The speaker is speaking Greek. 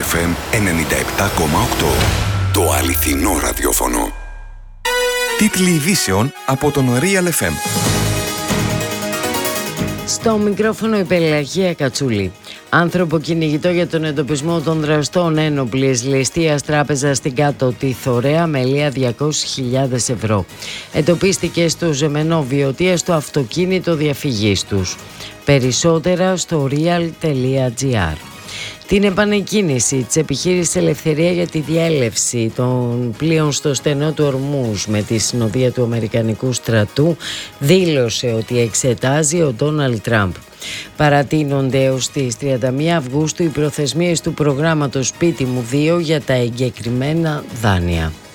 FM 97,8. Το αληθινό ραδιόφωνο. Τίτλοι ειδήσεων από τον Real FM. Στο μικρόφωνο η Πελαγία Κατσούλη. Άνθρωπο κυνηγητό για τον εντοπισμό των δραστών ένοπλης ληστείας τράπεζα στην Κάτω τη Θωρέα, μελία 200.000 ευρώ. Εντοπίστηκε στο Ζεμενόβιο στο αυτοκίνητο διαφυγής τους. Περισσότερα στο real.gr. Την επανεκκίνηση της επιχείρησης Ελευθερία για τη διέλευση των πλοίων στο στενό του Ορμούζ με τη συνοδεία του Αμερικανικού στρατού δήλωσε ότι εξετάζει ο Ντόναλντ Τραμπ. Παρατείνονται έως τις 31 Αυγούστου οι προθεσμίες του προγράμματος Σπίτι μου 2 για τα εγκεκριμένα δάνεια.